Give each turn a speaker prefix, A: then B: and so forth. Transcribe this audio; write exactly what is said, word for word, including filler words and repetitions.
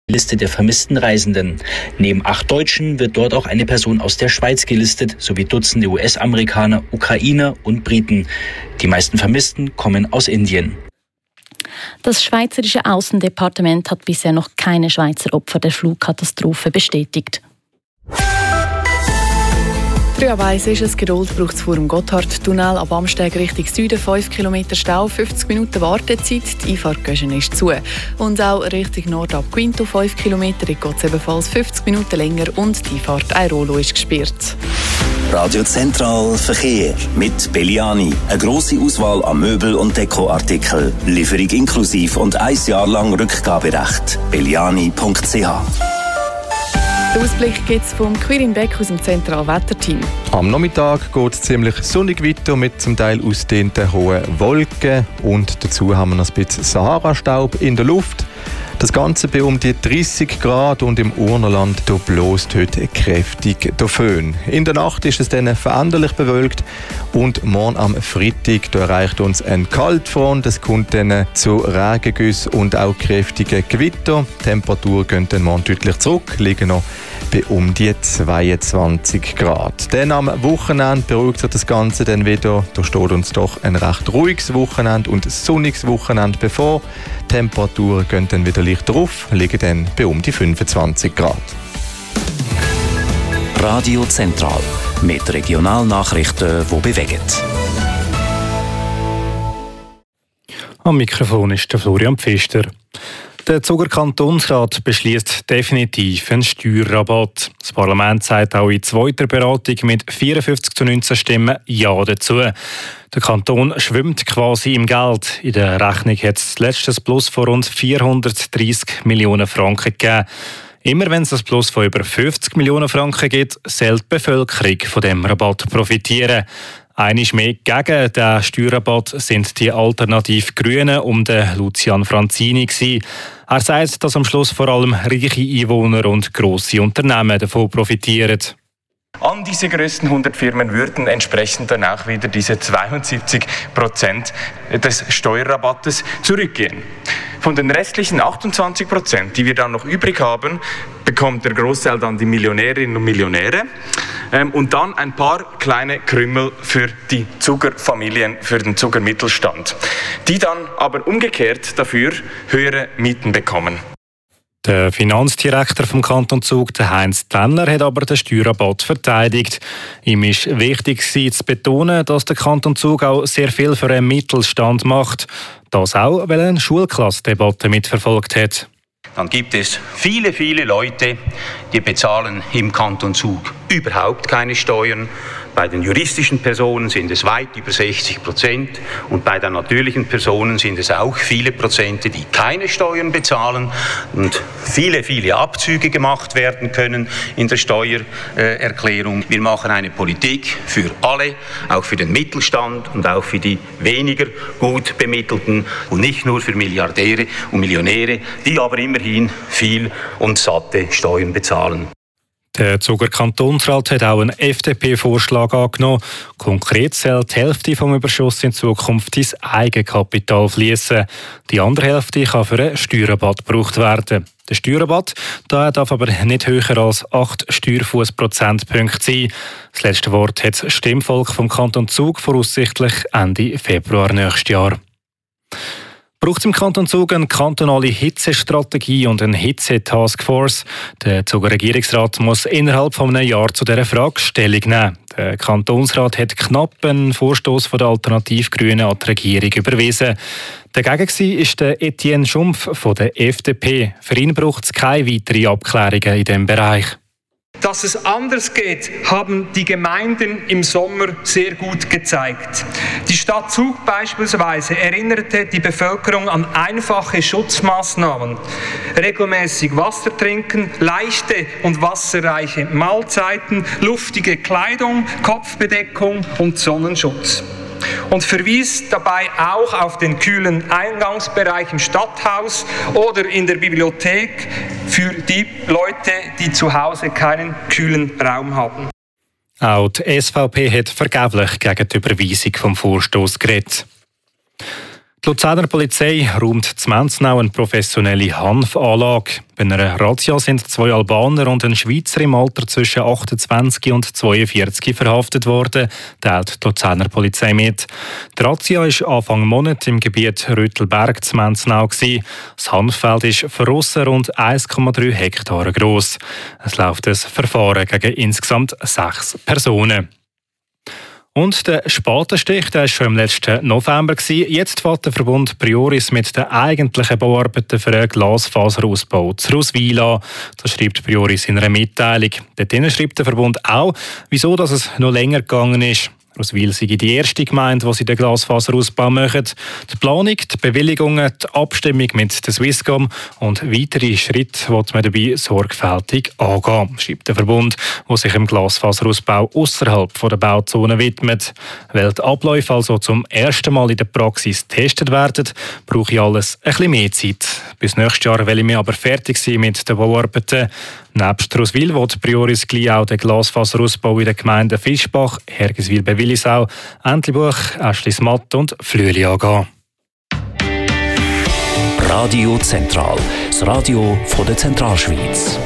A: Liste der vermissten Reisenden. Neben acht Deutschen wird dort auch eine Person aus der Schweiz gelistet, sowie Dutzende U S-Amerikaner, Ukrainer und Briten. Die meisten Vermissten kommen aus Indien.
B: Das schweizerische Aussendepartement hat bisher noch keine Schweizer Opfer der Flugkatastrophe bestätigt.
C: drei Uhr eins ist es, Geduld braucht es vor dem Gotthardtunnel ab Amsteg Richtung Süden, fünf Kilometer Stau, fünfzig Minuten Wartezeit, die Einfahrt ist zu. Und auch Richtung Nord ab Quinto, fünf Kilometer, geht es ebenfalls fünfzig Minuten länger und die Einfahrt Airolo ist gesperrt.
D: Radio Zentral Verkehr mit Belliani. Eine grosse Auswahl an Möbel- und Dekoartikeln. Lieferung inklusiv und ein Jahr lang Rückgaberecht. belliani punkt c h.
C: Den Ausblick gibt es vom Quirin Beck aus dem Zentralwetterteam.
E: Am Nachmittag geht es ziemlich sonnig weiter mit zum Teil ausgedehnten hohen Wolken und dazu haben wir noch ein bisschen Sahara-Staub in der Luft. Das Ganze bei um die dreissig Grad und im Urnerland da bläst heute kräftig der Föhn. In der Nacht ist es dann veränderlich bewölkt und morgen am Freitag da erreicht uns ein Kaltfront. Es kommt dann zu Regengüssen und auch kräftigen Gewitter. Die Temperaturen gehen dann morgen deutlich zurück, liegen noch bei um die zweiundzwanzig Grad. Dann am Wochenende beruhigt sich das Ganze dann wieder. Da steht uns doch ein recht ruhiges Wochenende und sonniges Wochenende bevor. Die Temperaturen gehen dann wieder leicht drauf, liegen dann bei um die fünfundzwanzig Grad.
D: Radio Zentral mit Regionalnachrichten, die bewegen.
F: Am Mikrofon ist der Florian Pfister. Der Zuger Kantonsrat beschließt definitiv einen Steuerrabatt. Das Parlament sagt auch in zweiter Beratung mit vierundfünfzig zu neunzehn Stimmen Ja dazu. Der Kanton schwimmt quasi im Geld. In der Rechnung hat es letztes Plus von rund vierhundertdreissig Millionen Franken gegeben. Immer wenn es ein Plus von über fünfzig Millionen Franken gibt, soll die Bevölkerung von dem Rabatt profitieren. Einmal mehr gegen den Steuerrabatt sind die alternativ Grünen um den Lucian Franzini gewesen. Er sagt, dass am Schluss vor allem reiche Einwohner und grosse Unternehmen davon profitieren.
G: An diese größten hundert Firmen würden entsprechend dann auch wieder diese zweiundsiebzig Prozent des Steuerrabattes zurückgehen. Von den restlichen achtundzwanzig Prozent, die wir dann noch übrig haben, bekommt der Großteil dann die Millionärinnen und Millionäre ähm, und dann ein paar kleine Krümel für die Zuckerfamilien, für den Zuckermittelstand, die dann aber umgekehrt dafür höhere Mieten bekommen.
F: Der Finanzdirektor vom Kanton Zug, Heinz Tenner, hat aber den Steuerrabatt verteidigt. Ihm ist wichtig zu betonen, dass der Kanton Zug auch sehr viel für den Mittelstand macht. Das auch, weil er eine Schulklassdebatte mitverfolgt hat.
H: Dann gibt es viele, viele Leute, die bezahlen im Kanton Zug überhaupt keine Steuern. Bei den juristischen Personen sind es weit über sechzig Prozent und bei den natürlichen Personen sind es auch viele Prozente, die keine Steuern bezahlen und viele, viele Abzüge gemacht werden können in der Steuererklärung. Wir machen eine Politik für alle, auch für den Mittelstand und auch für die weniger gut Bemittelten und nicht nur für Milliardäre und Millionäre, die aber immerhin viel und satte Steuern bezahlen.
F: Der Zuger Kantonsrat hat auch einen F D P-Vorschlag angenommen. Konkret soll die Hälfte vom Überschuss in Zukunft ins Eigenkapital fließen. Die andere Hälfte kann für einen Steuerrabatt gebraucht werden. Der Steuerrabatt der darf aber nicht höher als acht Steuerfußprozentpunkte sein. Das letzte Wort hat das Stimmvolk vom Kanton Zug voraussichtlich Ende Februar nächstes Jahr. Braucht es im Kanton Zug eine kantonale Hitzestrategie und eine Hitze-Taskforce? Der Zuger Regierungsrat muss innerhalb von einem Jahr zu dieser Frage Stellung nehmen. Der Kantonsrat hat knapp einen Vorstoß von der Alternativgrünen an die Regierung überwiesen. Dagegen war der Etienne Schumpf von der F D P. Für ihn braucht es keine weiteren Abklärungen in diesem Bereich.
I: Dass es anders geht, haben die Gemeinden im Sommer sehr gut gezeigt. Die Stadt Zug beispielsweise erinnerte die Bevölkerung an einfache Schutzmaßnahmen. Regelmäßig Wasser trinken, leichte und wasserreiche Mahlzeiten, luftige Kleidung, Kopfbedeckung und Sonnenschutz. Und verwies dabei auch auf den kühlen Eingangsbereich im Stadthaus oder in der Bibliothek für die Leute, die zu Hause keinen kühlen Raum haben.
F: Auch die S V P hat vergeblich gegen die Überweisung vom Vorstoß geredet. Die Luzerner Polizei räumt zu Menznau eine professionelle Hanfanlage. Bei einer Razzia sind zwei Albaner und ein Schweizer im Alter zwischen achtundzwanzig und zweiundvierzig verhaftet worden, teilt die Luzerner Polizei mit. Die Razzia war Anfang Monat im Gebiet Röttelberg zu Menznau. Das Hanffeld ist verrissen rund eins Komma drei Hektar gross. Es läuft ein Verfahren gegen insgesamt sechs Personen. Und der Spatenstich, der war schon im letzten November. Jetzt fährt der Verbund Prioris mit den eigentlichen Bauarbeiten für einen Glasfaserausbau zu Roswil an. Das schreibt Prioris in einer Mitteilung. Dort schreibt der Verbund auch, wieso dass es noch länger gegangen ist. Roswil sei die erste Gemeinde, die sie den Glasfaserausbau machen. Die Planung, die Bewilligungen, die Abstimmung mit der Swisscom und weitere Schritte wird man dabei sorgfältig angehen, schreibt der Verbund, der sich im Glasfaserausbau außerhalb der Bauzone widmet. Weil die Abläufe also zum ersten Mal in der Praxis getestet werden, brauche ich alles ein bisschen mehr Zeit. Bis nächstes Jahr will ich aber fertig sein mit den Bauarbeiten. Nebst Roswil will Prioris gleich auch den Glasfaserausbau in den Gemeinden Fischbach, Hergiswil bei Willisau, Entlebuch, Äschlismatt und Flüeli angehen.
D: Radio Zentral, das Radio von der Zentralschweiz.